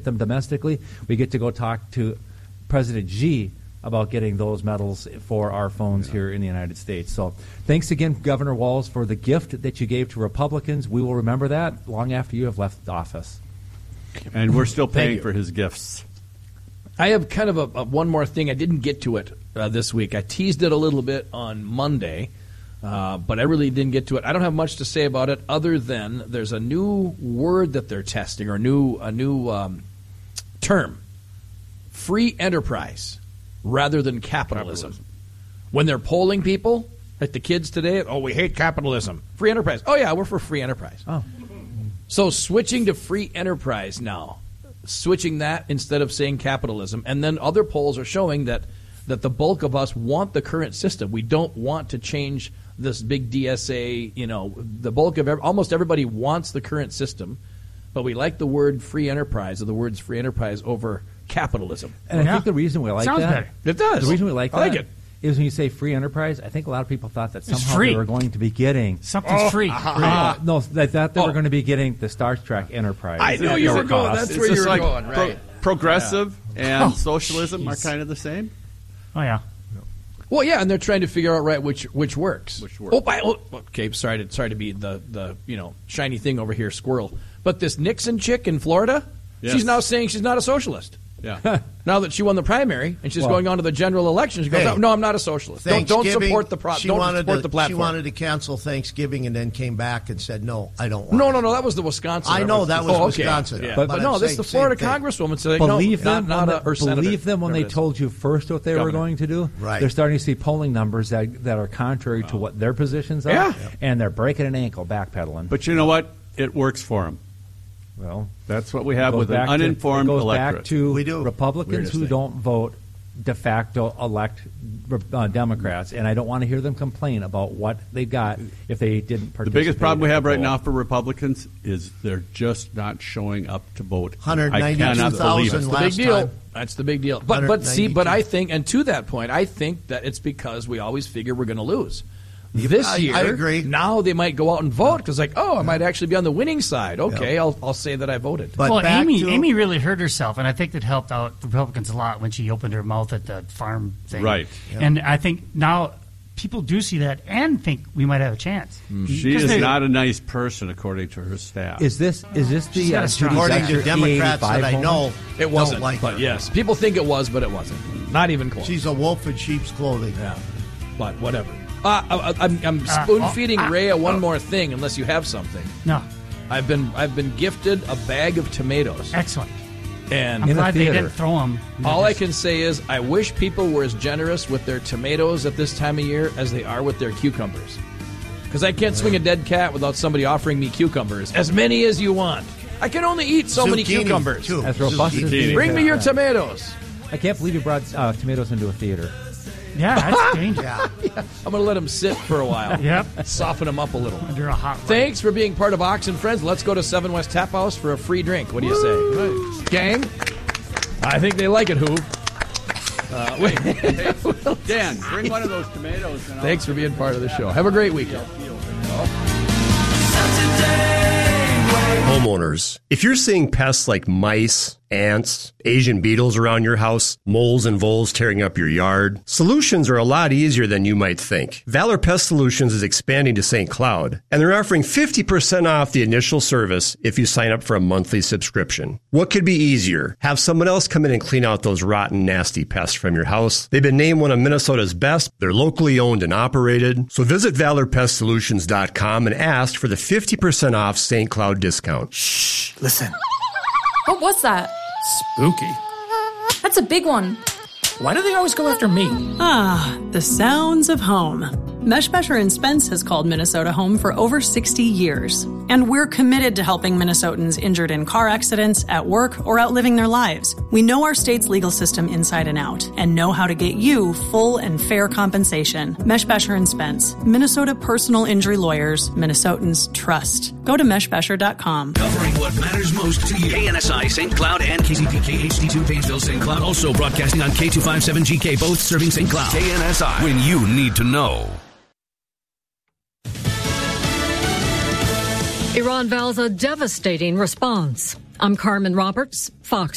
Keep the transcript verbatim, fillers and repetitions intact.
them domestically. We get to go talk to President Xi about getting those medals for our phones yeah. here in the United States. So thanks again, Governor Walz, for the gift that you gave to Republicans. We will remember that long after you have left office. And we're still paying for his gifts. I have kind of a, a one more thing. I didn't get to it uh, this week. I teased it a little bit on Monday, uh, but I really didn't get to it. I don't have much to say about it other than there's a new word that they're testing, or a new, a new um, term, free enterprise rather than capitalism. capitalism. When they're polling people, like the kids today, oh, we hate capitalism. Free enterprise. Oh, yeah, we're for free enterprise. Oh. So switching to free enterprise now, switching that instead of saying capitalism, and then other polls are showing that, that the bulk of us want the current system. We don't want to change this big D S A, you know, the bulk of, every, almost everybody wants the current system, but we like the word free enterprise, or the words free enterprise over capitalism. And yeah. I think the reason we like Sounds that, better. It does. The reason we like I that like it. is when you say free enterprise, I think a lot of people thought that somehow free. they were going to be getting something's Oh, free. Uh, no, they thought they Oh. were going to be getting the Star Trek Enterprise. I knew you were going. That's It's where you just were like going, pro- right? progressive and Oh, socialism geez. are kind of the same. Oh, yeah. Well, yeah, and they're trying to figure out right which which works. Which works. Oh, by, oh, okay. Sorry to sorry to be the, the you know shiny thing over here, squirrel. But this Nixon chick in Florida, Yes. she's now saying she's not a socialist. Yeah. Now that she won the primary and she's Well, going on to the general election, she goes, Hey, oh, "No, I'm not a socialist. Don't, don't Thanksgiving, support the pro- she don't wanted support to, the platform." She wanted to cancel Thanksgiving and then came back and said, "No, I don't want." no, it. no, no. That was the Wisconsin. I know that was oh, okay. Wisconsin. Yeah. But But, I'm no, this saying is the same Florida thing. congresswoman saying, Believe no, them, not, not when a, her they, senator, believe them when they whatever it is. told you first what they Governor. were going to do. Right. They're starting to see polling numbers that that are contrary to what their positions are, Yeah. and they're breaking an ankle, backpedaling. But you know what? It works for them. Well, That's what we have goes with an back to- uninformed it goes electorate. back to We do. Republicans Weirdest who thing. don't vote de facto elect uh, Democrats, and I don't want to hear them complain about what they got if they didn't The participate. biggest problem we in have the right poll. now for Republicans is they're just not showing up to vote. one hundred I ninety-two cannot believe thousand it. the last big deal. time. That's the big deal. But but see, but one hundred ninety-two. I think, and to that point, I think that it's because we always figure we're going to lose. This I- year, I agree. now they might go out and vote because, like, oh, I might actually be on the winning side. Okay, I'll I'll say that I voted. But well, back Amy to, Amy really hurt herself, and I think that helped out the Republicans a lot when she opened her mouth at the farm thing. Right. And I think now people do see that and think we might have a chance. She Because is they- not a nice person, according to her staff. Is this is this She's the got uh, a strong- Judy according to Dexter Democrats E eighty-five that I moment? know, It wasn't, don't like but her. yes, people think it was, but it wasn't. Not even close. She's a wolf in sheep's clothing. Yeah, but whatever. Uh, I, I'm, I'm Uh, spoon oh, feeding ah, Rhea one oh. more thing, unless you have something. No, I've been I've been gifted a bag of tomatoes, excellent. and I'm In a glad they theater. didn't throw them. all I can say is I wish people were as generous with their tomatoes at this time of year as they are with their cucumbers. Because I can't swing a dead cat without somebody offering me cucumbers. As many as you want. I can only eat so many Zucchini, cucumbers. too. As robust as Zucchini. these Bring me are. your tomatoes. I can't believe you brought uh, tomatoes into a theater. Yeah, that's dangerous. Yeah. I'm going to let them sit for a while. Yep. Soften them up a little. Under a hot light. Thanks for being part of Ox and Friends. Let's go to Seven West Tap House for a free drink. What do you say? Gang? I think they like it, Hoove. Uh, wait. Dan, bring one of those tomatoes. And I'll- Thanks for being part of the show. Have a great weekend. Homeowners, if you're seeing pests like mice, ants, Asian beetles around your house, moles and voles tearing up your yard, solutions are a lot easier than you might think. Valor Pest Solutions is expanding to Saint Cloud, and they're offering fifty percent off the initial service if you sign up for a monthly subscription. What could be easier? Have someone else come in and clean out those rotten, nasty pests from your house. They've been named one of Minnesota's best. They're locally owned and operated. So visit valor pest solutions dot com and ask for the fifty percent off Saint Cloud discount. Shh, listen. What was that? Spooky. That's a big one. Why do they always go after me? Ah, the sounds of home. Meshbesher and Spence has called Minnesota home for over sixty years. And we're committed to helping Minnesotans injured in car accidents, at work, or out living their lives. We know our state's legal system inside and out and know how to get you full and fair compensation. Meshbesher and Spence, Minnesota personal injury lawyers, Minnesotans trust. Go to meshbesher dot com. Covering what matters most to you. K N S I Saint Cloud and K Z P K H D two Painesville Saint Cloud. Also broadcasting on K two fifty-seven G K, both serving Saint Cloud. K N S I, when you need to know. Iran vows a devastating response. I'm Carmen Roberts, Fox